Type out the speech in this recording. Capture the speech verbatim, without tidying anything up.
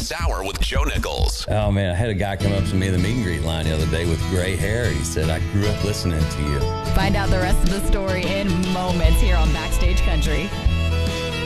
This hour with Joe Nichols. Oh, man, I had a guy come up to me in the meet and greet line the other day with gray hair. He said, I grew up listening to you. Find out the rest of the story in moments here on Backstage Country.